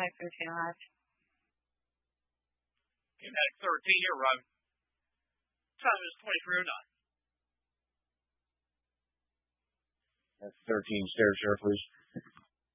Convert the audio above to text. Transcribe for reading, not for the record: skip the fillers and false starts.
13 left. Kinetic 13, you're right. Time is 23:09. That's 13. Stare, sure, please.